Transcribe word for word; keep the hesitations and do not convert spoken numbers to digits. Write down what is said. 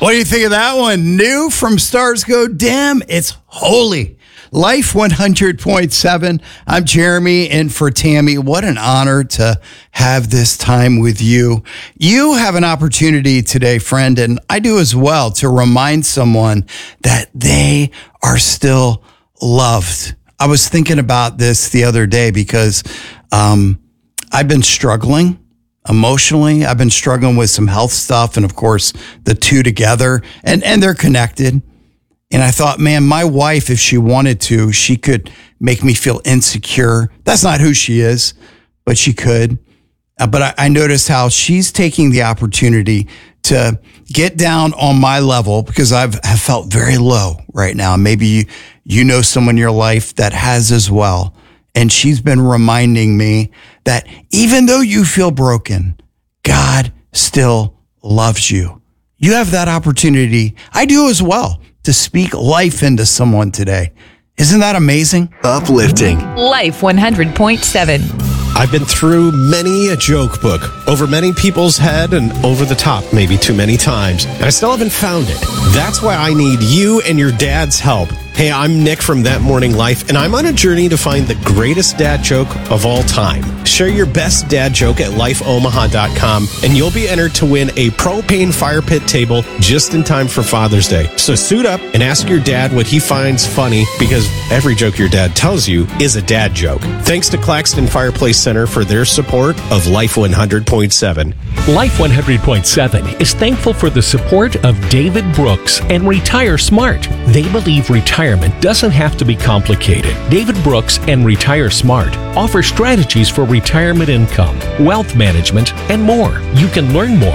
What do you think of that one? New from Stars Go Dim. It's holy. Life one hundred point seven. I'm Jeremy in for Tammy. What an honor to have this time with you. You have an opportunity today, friend, and I do as well, to remind someone that they are still loved. I was thinking about this the other day because um, I've been struggling emotionally. I've been struggling with some health stuff, and of course, the two together, and, and they're connected. And I thought, man, my wife, if she wanted to, she could make me feel insecure. That's not who she is, but she could. Uh, but I, I noticed how she's taking the opportunity to get down on my level because I've have felt very low right now. Maybe you, you know someone in your life that has as well. And she's been reminding me that even though you feel broken, God still loves you. You have that opportunity. I do as well, to speak life into someone today. Isn't that amazing? Uplifting. Life one hundred point seven. I've been through many a joke book, over many people's head and over the top maybe too many times, and I still haven't found it. That's why I need you and your dad's help. Hey, I'm Nick from That Morning Life, and I'm on a journey to find the greatest dad joke of all time. Share your best dad joke at life omaha dot com, and you'll be entered to win a propane fire pit table just in time for Father's Day. So suit up and ask your dad what he finds funny, because every joke your dad tells you is a dad joke. Thanks to Claxton Fireplace Center for their support of Life one hundred point seven. Life one hundred point seven is thankful for the support of David Brooks and Retire Smart. They believe retirement doesn't have to be complicated. David Brooks and Retire Smart offer strategies for retirement income, wealth management, and more. You can learn more